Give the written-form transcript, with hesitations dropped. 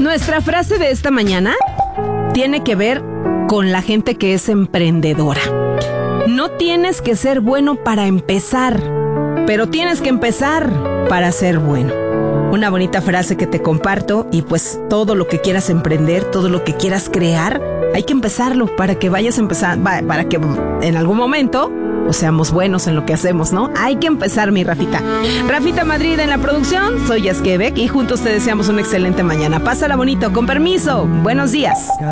Nuestra frase de esta mañana tiene que ver con la gente que es emprendedora. No tienes que ser bueno para empezar, pero tienes que empezar para ser bueno. Una bonita frase que te comparto, y pues todo lo que quieras emprender, todo lo que quieras crear, hay que empezarlo para que vayas a empezar, para que en algún momento pues seamos buenos en lo que hacemos, ¿no? Hay que empezar, mi Rafita. Rafita Madrid en la producción, soy Yasquebec y juntos te deseamos una excelente mañana. Pásala bonito, con permiso. Buenos días.